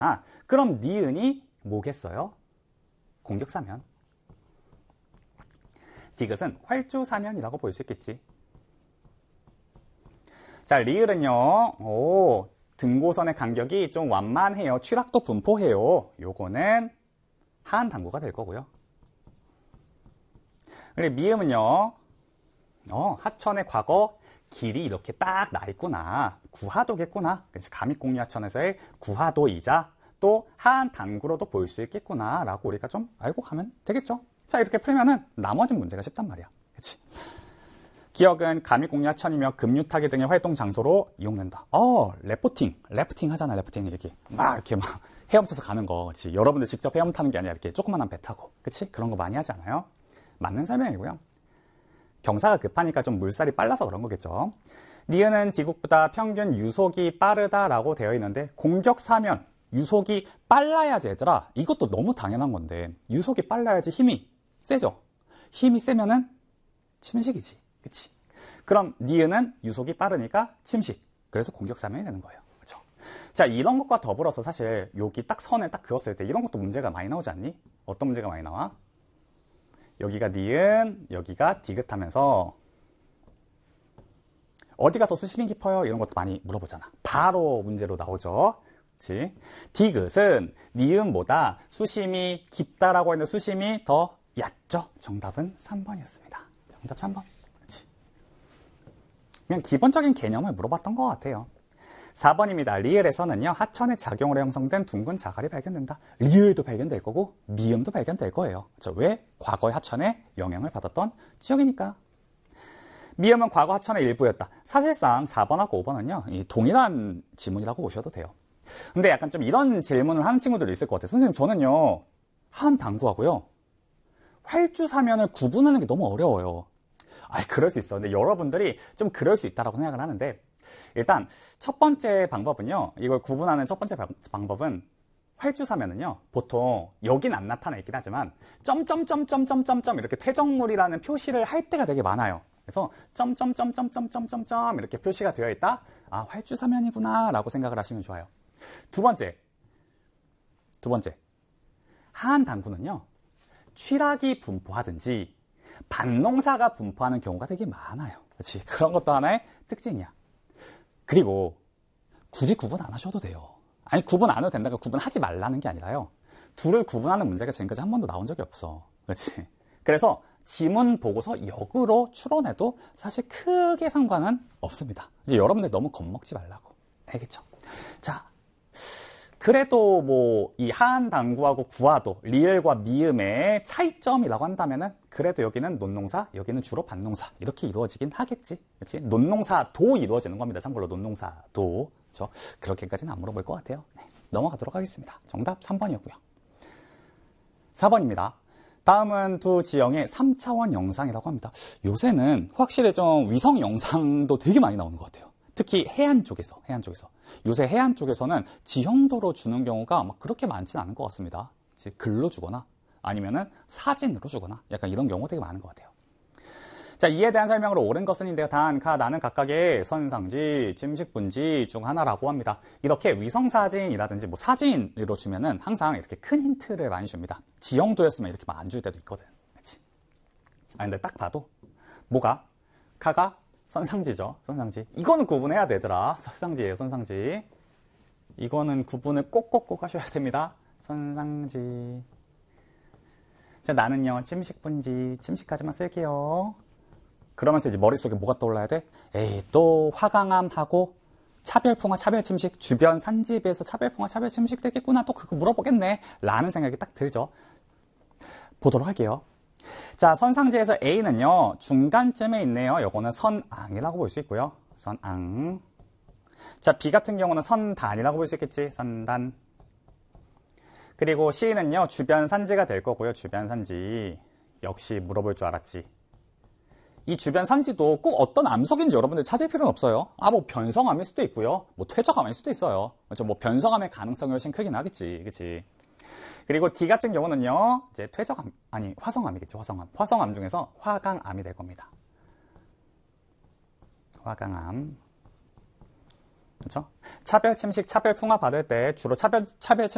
그럼 니은이 뭐겠어요? 공격사면. 디귿은 활주사면이라고 볼 수 있겠지. 자, 리을은요, 등고선의 간격이 좀 완만해요. 취락도 분포해요. 요거는 하한 당구가 될 거고요. 그리고 미음은요, 하천의 과거 길이 이렇게 딱 나 있구나. 구하도겠구나. 그래서 감익공유하천에서의 구하도이자 또 하한 당구로도 볼 수 있겠구나 라고 우리가 좀 알고 가면 되겠죠. 자, 이렇게 풀면은 나머지 문제가 쉽단 말이야. 그치? 기억은 감익공유하천이며 금유타기 등의 활동 장소로 이용된다. 래프팅 하잖아. 래프팅 이렇게 막 헤엄쳐서 가는 거. 그치? 여러분들 직접 헤엄 타는 게 아니라 이렇게 조그만한 배 타고. 그치? 그런 거 많이 하지 않아요? 맞는 설명이고요. 경사가 급하니까 좀 물살이 빨라서 그런 거겠죠. 니은은 디귿보다 평균 유속이 빠르다라고 되어 있는데 공격사면 유속이 빨라야지 얘들아. 이것도 너무 당연한 건데 유속이 빨라야지 힘이 세죠. 힘이 세면은 침식이지. 그치? 그럼 니은은 유속이 빠르니까 침식. 그래서 공격사면이 되는 거예요. 그렇죠? 자, 이런 것과 더불어서 사실 여기 딱 선을 딱 그었을 때 이런 것도 문제가 많이 나오지 않니? 어떤 문제가 많이 나와? 여기가 니은, 여기가 디귿 하면서 어디가 더 수심이 깊어요? 이런 것도 많이 물어보잖아. 바로 문제로 나오죠. 그치? 디귿은 니은보다 수심이 깊다라고 했는데 수심이 더 얕죠? 정답은 3번이었습니다. 정답 3번. 그치? 그냥 기본적인 개념을 물어봤던 것 같아요. 4번입니다. 리을에서는요, 하천의 작용으로 형성된 둥근 자갈이 발견된다. 리을도 발견될 거고 미음도 발견될 거예요. 그렇죠? 왜? 과거의 하천에 영향을 받았던 지역이니까. 미음은 과거 하천의 일부였다. 사실상 4번하고 5번은요, 동일한 지문이라고 보셔도 돼요. 근데 약간 좀 이런 질문을 하는 친구들도 있을 것 같아요. 선생님, 저는요, 하한 당구하고요, 활주사면을 구분하는 게 너무 어려워요. 그럴 수 있어. 근데 여러분들이 좀 그럴 수 있다고 생각을 하는데, 일단 첫 번째 방법은요, 이걸 구분하는 첫 번째 방법은 활주사면은요, 보통 여긴 안 나타나 있긴 하지만 점점점점점점점 이렇게 퇴적물이라는 표시를 할 때가 되게 많아요. 그래서 점점점점점점점 이렇게 표시가 되어 있다. 활주사면이구나 라고 생각을 하시면 좋아요. 두 번째 하한 당구는요, 취락이 분포하든지 반농사가 분포하는 경우가 되게 많아요. 그렇지? 그런 것도 하나의 특징이야. 그리고 굳이 구분 안 하셔도 돼요. 구분 안 해도 된다고 구분하지 말라는 게 아니라요. 둘을 구분하는 문제가 지금까지 한 번도 나온 적이 없어. 그렇지? 그래서 지문 보고서 역으로 추론해도 사실 크게 상관은 없습니다. 이제 여러분들 너무 겁먹지 말라고. 알겠죠? 자, 그래도 뭐 이 하한 당구하고 구하도, 리을과 미음의 차이점이라고 한다면은 그래도 여기는 논농사, 여기는 주로 반농사 이렇게 이루어지긴 하겠지. 그렇지? 논농사도 이루어지는 겁니다. 참고로 논농사도. 그렇죠? 그렇게까지는 안 물어볼 것 같아요. 네, 넘어가도록 하겠습니다. 정답 3번이었고요. 4번입니다. 다음은 두 지형의 3차원 영상이라고 합니다. 요새는 확실히 좀 위성 영상도 되게 많이 나오는 것 같아요. 특히 해안 쪽에서. 요새 해안 쪽에서는 지형도로 주는 경우가 막 그렇게 많지는 않은 것 같습니다. 글로 주거나 아니면은 사진으로 주거나 약간 이런 경우가 되게 많은 것 같아요. 자, 이에 대한 설명으로 옳은 것은인데요. 단, 나는 각각의 선상지, 침식분지 중 하나라고 합니다. 이렇게 위성사진이라든지 뭐 사진으로 주면은 항상 이렇게 큰 힌트를 많이 줍니다. 지형도였으면 이렇게 막 안 줄 때도 있거든. 그치? 근데 딱 봐도 뭐가? 카가 선상지죠. 선상지. 이거는 구분해야 되더라. 선상지예요. 선상지. 이거는 구분을 꼭꼭꼭 하셔야 됩니다. 선상지. 자, 나는요, 침식분지, 침식까지만 쓸게요. 그러면서 이제 머릿속에 뭐가 떠올라야 돼? 또 화강암하고 차별풍화, 차별침식, 주변 산지에서 차별풍화, 차별침식 되겠구나. 또 그거 물어보겠네. 라는 생각이 딱 들죠. 보도록 할게요. 자, 선상지에서 A는요, 중간쯤에 있네요. 요거는 선앙이라고 볼 수 있고요. 선앙. 자, B 같은 경우는 선단이라고 볼 수 있겠지. 선단. 그리고 C는요, 주변 산지가 될 거고요. 주변 산지. 역시 물어볼 줄 알았지. 이 주변 산지도 꼭 어떤 암석인지 여러분들 찾을 필요는 없어요. 뭐 변성암일 수도 있고요. 뭐 퇴적암일 수도 있어요. 그렇죠? 뭐 변성암의 가능성이 훨씬 크긴 하겠지. 그치? 그리고 D 같은 경우는요, 이제 퇴적암, 화성암이겠죠. 화성암. 화성암 중에서 화강암이 될 겁니다. 화강암. 그렇죠? 차별침식, 차별풍화 받을 때 주로 차별침식